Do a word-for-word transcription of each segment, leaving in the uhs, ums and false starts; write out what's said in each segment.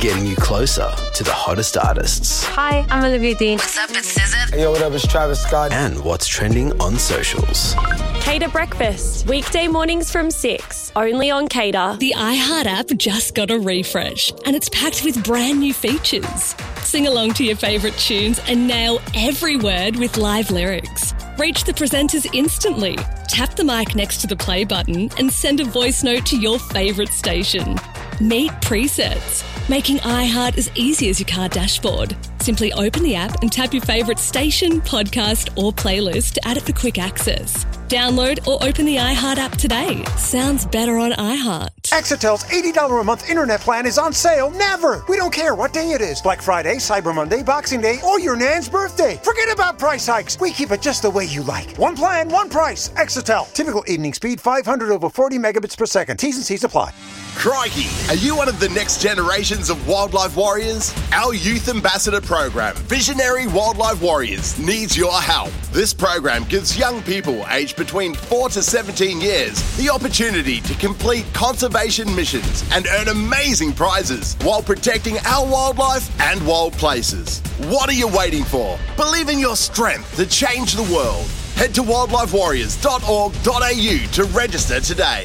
getting you closer to the hottest artists. Hi, I'm Olivia Dean. What's up, it's S Z A. Hey, yo, what up, it's Travis Scott. And what's trending on socials. Cater Breakfast, weekday mornings from six, only on Cater. The iHeart app just got a refresh and it's packed with brand new features. Sing along to your favourite tunes and nail every word with live lyrics. Reach the presenters instantly. Tap the mic next to the play button and send a voice note to your favourite station. Meet presets, making iHeart as easy as your car dashboard. Simply open the app and tap your favourite station, podcast or playlist to add it for quick access. Download or open the iHeart app today. Sounds better on iHeart. Exitel's eighty dollars a month internet plan is on sale never. We don't care what day it is. Black Friday, Cyber Monday, Boxing Day, or your nan's birthday. Forget about price hikes. We keep it just the way you like. One plan, one price. Exitel. Typical evening speed five hundred over forty megabits per second. T's and C's apply. Crikey, are you one of the next generations of wildlife warriors? Our youth ambassador program, Visionary Wildlife Warriors, needs your help. This program gives young people aged between four to seventeen years the opportunity to complete conservation missions and earn amazing prizes while protecting our wildlife and wild places. What are you waiting for? Believe in your strength to change the world. Head to wildlife warriors dot org dot a u to register today.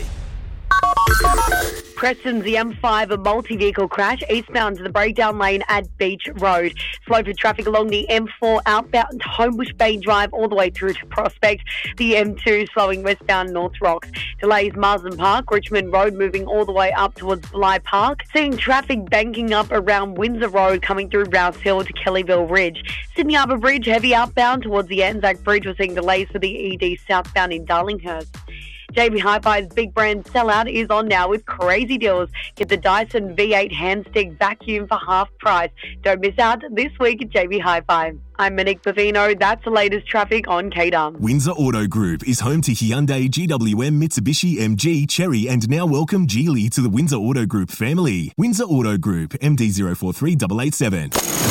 Preston's the M five, a multi-vehicle crash eastbound to the breakdown lane at Beach Road. Slow for traffic along the M four outbound Homebush Bay Drive all the way through to Prospect. The M two slowing westbound North Rocks. Delays Marsden Park, Richmond Road moving all the way up towards Bligh Park. Seeing traffic banking up around Windsor Road coming through Rouse Hill to Kellyville Ridge. Sydney Harbour Bridge heavy outbound towards the Anzac Bridge. We're seeing delays for the E D southbound in Darlinghurst. J B Hi-Fi's big brand sellout is on now with crazy deals. Get the Dyson V eight handstick vacuum for half price. Don't miss out this week at J B Hi-Fi. I'm Monique Bavino. That's the latest traffic on K D A M. Windsor Auto Group is home to Hyundai, G W M, Mitsubishi, M G, Chery and now welcome Geely to the Windsor Auto Group family. Windsor Auto Group, M D zero four three eight eight seven.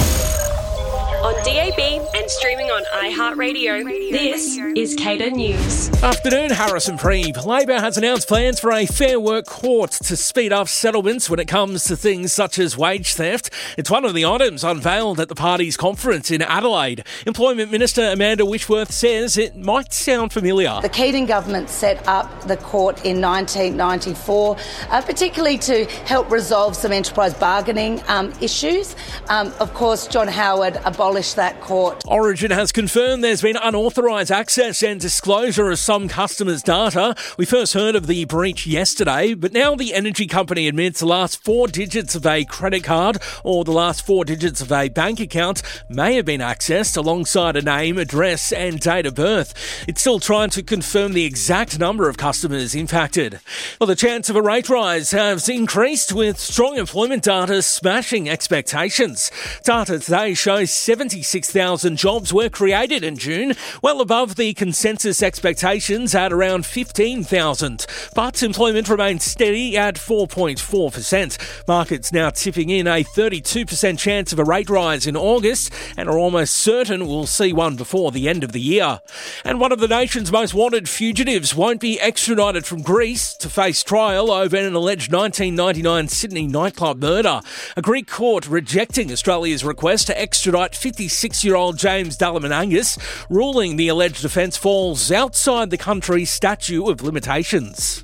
On D A B and streaming on iHeartRadio, this is Cater News. Afternoon, Harrison Preeb. Labor has announced plans for a Fair Work court to speed up settlements when it comes to things such as wage theft. It's one of the items unveiled at the party's conference in Adelaide. Employment Minister Amanda Whitworth says it might sound familiar. The Keating government set up the court in nineteen ninety-four, uh, particularly to help resolve some enterprise bargaining um, issues. Um, of course, John Howard abolished that court. Origin has confirmed there's been unauthorised access and disclosure of some customers' data. We first heard of the breach yesterday, but now the energy company admits the last four digits of a credit card or the last four digits of a bank account may have been accessed alongside a name, address and date of birth. It's still trying to confirm the exact number of customers impacted. Well, the chance of a rate rise has increased with strong employment data smashing expectations. Data today shows seventy-six thousand jobs were created in June, well above the consensus expectations at around fifteen thousand. But employment remains steady at four point four percent. Markets now tipping in a thirty-two percent chance of a rate rise in August and are almost certain we'll see one before the end of the year. And one of the nation's most wanted fugitives won't be extradited from Greece to face trial over an alleged nineteen ninety-nine Sydney nightclub murder. A Greek court rejecting Australia's request to extradite fifty-six-year-old James Dalamanangas, ruling the alleged offence falls outside the country's statute of limitations.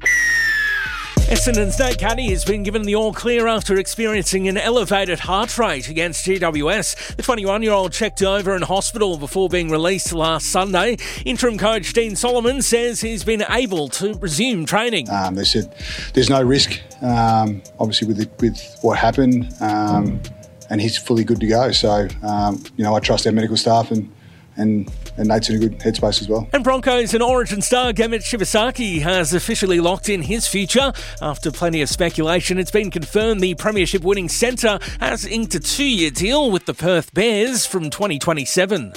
Essendon's Nate Caddy has been given the all-clear after experiencing an elevated heart rate against G W S. The twenty-one-year-old checked over in hospital before being released last Sunday. Interim coach Dean Solomon says he's been able to resume training. Um, they said there's no risk, um, obviously, with, the, with what happened, um, and he's fully good to go. So, um, you know, I trust our medical staff and And, and Nate's in a good headspace as well. And Broncos and Origin star Gemmet Shibasaki has officially locked in his future. After plenty of speculation, it's been confirmed the premiership winning centre has inked a two-year deal with the Perth Bears from twenty twenty-seven.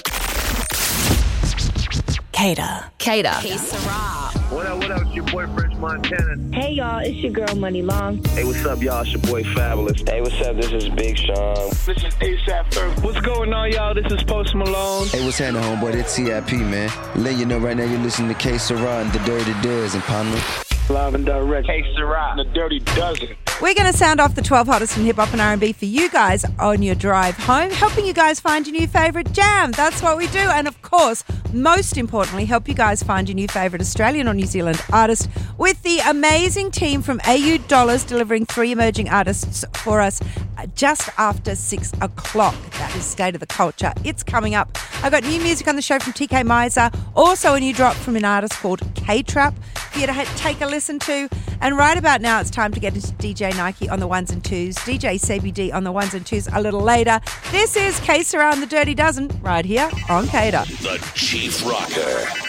Cater. Cater. What up, what up, it's your boy French Montana. Hey y'all, it's your girl Money Long. Hey, what's up y'all, it's your boy Fabulous. Hey, what's up, this is Big Sean. This is ASAP Ferg. What's going on y'all, this is Post Malone. Hey, what's happening homeboy, it's T I P man. Let you know right now you're listening to K Sarah and the Dirty Dozen, partner. Live and direct, K Sarah and the Dirty Dozen. We're going to sound off the twelve hottest in hip-hop and R and B for you guys on your drive home, helping you guys find your new favourite jam. That's what we do. And, of course, most importantly, help you guys find your new favourite Australian or New Zealand artist with the amazing team from A U Dollars delivering three emerging artists for us just after six o'clock. That is State of the Culture. It's coming up. I've got new music on the show from T K Miser, also a new drop from an artist called K-Trap for you to ha- take a listen to. And right about now, it's time to get into D J Nike on the ones and twos, D J C B D on the ones and twos a little later. This is Case Around the Dirty Dozen right here on Cater. The Chief Rocker.